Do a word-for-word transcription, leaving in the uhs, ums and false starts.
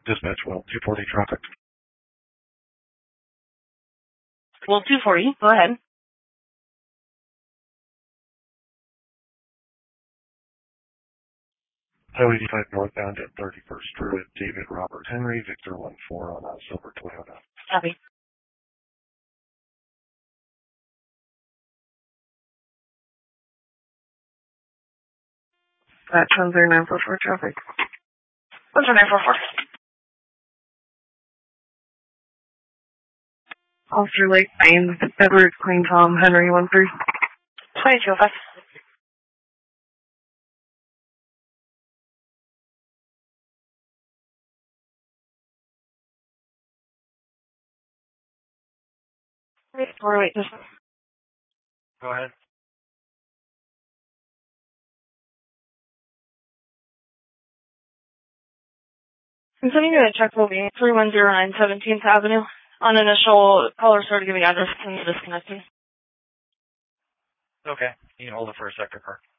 Dispatch, well, two forty traffic. Well, two forty, go ahead. Highway eighty-five northbound at thirty-first Druid, David Robert Henry, Victor one four on a silver Toyota. Copy. That's one zero nine four four traffic. one zero nine four four. Officer Lake Bain, Edward Queen Tom, Henry one three. twenty-two oh five. Four wait, just. Go ahead. I'm sending you a check will be three one zero nine seventeenth Avenue. On initial, caller started giving address and disconnecting. Okay. You can hold it for a second, car.